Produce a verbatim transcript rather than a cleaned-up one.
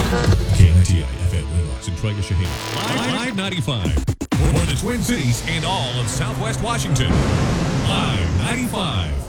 K N T I F M Winlock, Centralia, Shaheen. Live ninety-five. For the Twin Cities and all of Southwest Washington. Live ninety-five.